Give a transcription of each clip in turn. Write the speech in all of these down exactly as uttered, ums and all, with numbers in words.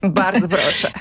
Bardzo proszę.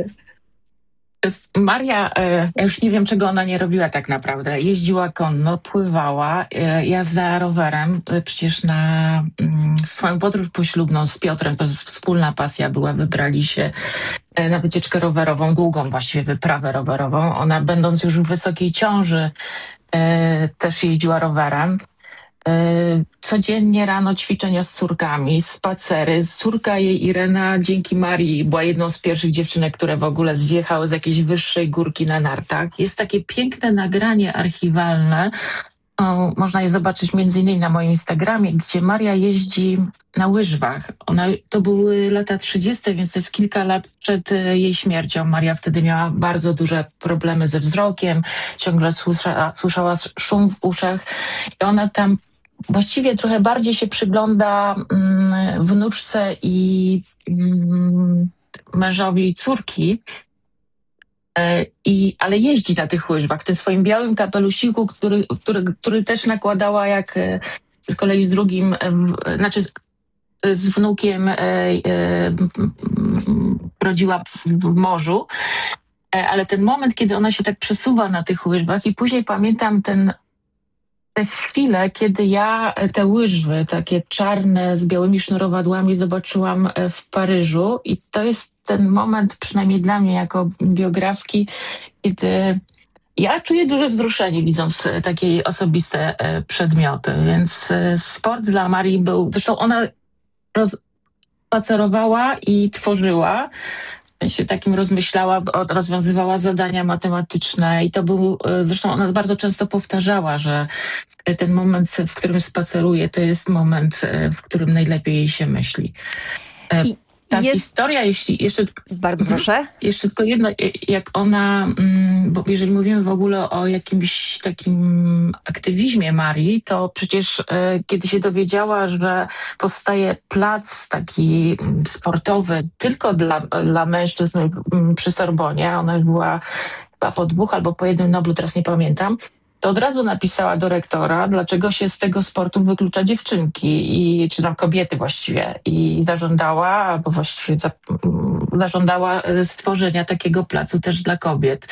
Maria, ja już nie wiem, czego ona nie robiła tak naprawdę. Jeździła konno, pływała, jazda rowerem. Przecież na swoją podróż poślubną z Piotrem, to jest wspólna pasja była, wybrali się na wycieczkę rowerową, długą właściwie wyprawę rowerową. Ona, będąc już w wysokiej ciąży, też jeździła rowerem. Codziennie rano ćwiczenia z córkami, spacery. Córka jej Irena dzięki Marii była jedną z pierwszych dziewczynek, które w ogóle zjechały z jakiejś wyższej górki na nartach. Jest takie piękne nagranie archiwalne, o, można je zobaczyć między innymi na moim Instagramie, gdzie Maria jeździ na łyżwach. Ona, to były lata trzydzieste, więc to jest kilka lat przed jej śmiercią. Maria wtedy miała bardzo duże problemy ze wzrokiem, ciągle słysza, słyszała szum w uszach i ona tam właściwie trochę bardziej się przygląda mm, wnuczce i mm, mężowi córki, e, i, ale jeździ na tych łyżwach, w tym swoim białym kapelusiku, który, który, który też nakładała jak e, z kolei z drugim, e, znaczy z, z wnukiem e, e, rodziła w, w morzu. E, ale ten moment, kiedy ona się tak przesuwa na tych łyżwach i później pamiętam ten te chwile, kiedy ja te łyżwy, takie czarne z białymi sznurowadłami zobaczyłam w Paryżu i to jest ten moment, przynajmniej dla mnie jako biografki, kiedy ja czuję duże wzruszenie widząc takie osobiste przedmioty, więc sport dla Marii był, zresztą ona roz, spacerowała i tworzyła, się takim rozmyślała, rozwiązywała zadania matematyczne i to był, zresztą ona bardzo często powtarzała, że ten moment, w którym spaceruje, to jest moment, w którym najlepiej jej się myśli. I Ta jest... historia, jeśli jeszcze... Bardzo proszę. Jeszcze tylko jedno, jak ona, bo jeżeli mówimy w ogóle o jakimś takim aktywizmie Marii, to przecież kiedy się dowiedziała, że powstaje plac taki sportowy tylko dla, dla mężczyzn przy Sorbonie, ona już była chyba po dwóch albo po jednym Noblu, teraz nie pamiętam, to od razu napisała do rektora, dlaczego się z tego sportu wyklucza dziewczynki, i, czy tam kobiety właściwie. I zażądała, albo właściwie za, zażądała stworzenia takiego placu też dla kobiet.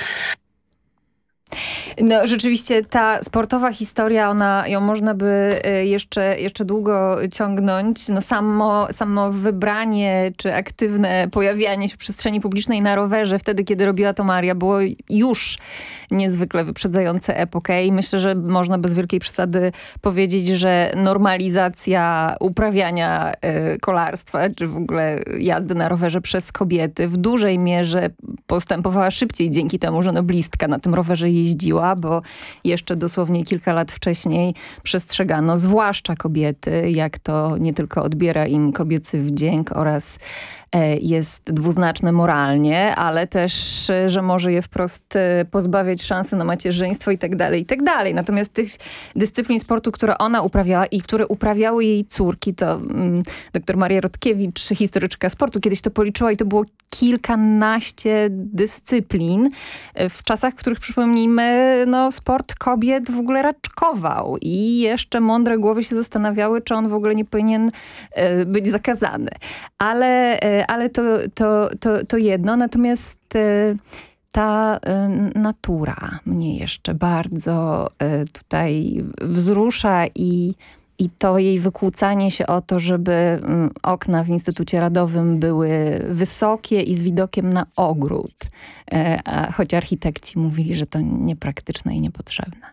No rzeczywiście ta sportowa historia, ona, ją można by jeszcze, jeszcze długo ciągnąć. No samo, samo wybranie czy aktywne pojawianie się w przestrzeni publicznej na rowerze wtedy, kiedy robiła to Maria, było już niezwykle wyprzedzające epokę i myślę, że można bez wielkiej przesady powiedzieć, że normalizacja uprawiania y, kolarstwa czy w ogóle jazdy na rowerze przez kobiety w dużej mierze postępowała szybciej dzięki temu, że noblistka na tym rowerze jeździła, bo jeszcze dosłownie kilka lat wcześniej przestrzegano zwłaszcza kobiety, jak to nie tylko odbiera im kobiecy wdzięk oraz jest dwuznaczne moralnie, ale też, że może je wprost pozbawiać szansy na macierzyństwo i tak dalej, i tak dalej. Natomiast tych dyscyplin sportu, które ona uprawiała i które uprawiały jej córki, to mm, doktor Maria Rodkiewicz, historyczka sportu, kiedyś to policzyła i to było kilkanaście dyscyplin w czasach, w których, przypomnijmy, no, sport kobiet w ogóle raczkował i jeszcze mądre głowy się zastanawiały, czy on w ogóle nie powinien y, być zakazany. Ale, y, ale to, to, to, to jedno, natomiast y, ta y, natura mnie jeszcze bardzo y, tutaj wzrusza i I to jej wykłócanie się o to, żeby mm, okna w Instytucie Radowym były wysokie i z widokiem na ogród. E, a choć architekci mówili, że to niepraktyczne i niepotrzebne.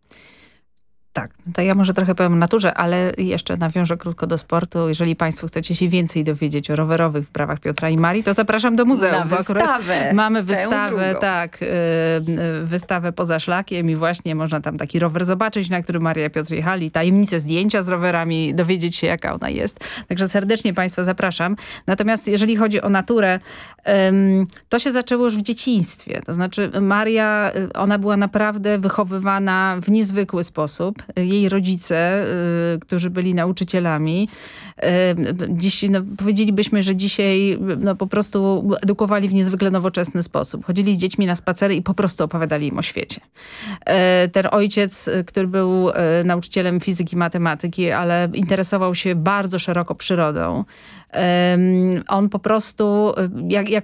Tak, to ja może trochę powiem o naturze, ale jeszcze nawiążę krótko do sportu. Jeżeli państwo chcecie się więcej dowiedzieć o rowerowych wprawach Piotra i Marii, to zapraszam do muzeum. Na wystawę. Mamy wystawę, tak, y, y, wystawę poza szlakiem i właśnie można tam taki rower zobaczyć, na którym Maria i Piotr jechali. Tajemnice zdjęcia z rowerami, dowiedzieć się, jaka ona jest. Także serdecznie państwa zapraszam. Natomiast jeżeli chodzi o naturę, ym, to się zaczęło już w dzieciństwie. To znaczy Maria, ona była naprawdę wychowywana w niezwykły sposób. Jej rodzice, y, którzy byli nauczycielami, y, dziś, no, powiedzielibyśmy, że dzisiaj no, po prostu edukowali w niezwykle nowoczesny sposób. Chodzili z dziećmi na spacery i po prostu opowiadali im o świecie. Y, ten ojciec, który był y, nauczycielem fizyki, matematyki, ale interesował się bardzo szeroko przyrodą, On po prostu, jak, jak